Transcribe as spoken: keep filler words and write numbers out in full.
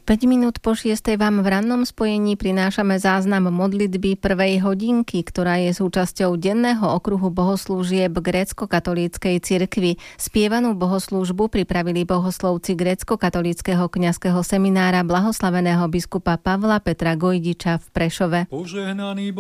päť minút po šiestej vám v rannom spojení prinášame záznam modlitby prvej hodinky, ktorá je súčasťou denného okruhu bohoslúžieb grécko-katolíckej cirkvi. Spievanú bohoslúžbu pripravili bohoslovci grécko-katolíckeho kňazského seminára blahoslaveného biskupa Pavla Petra Gojdiča v Prešove. Požehnaný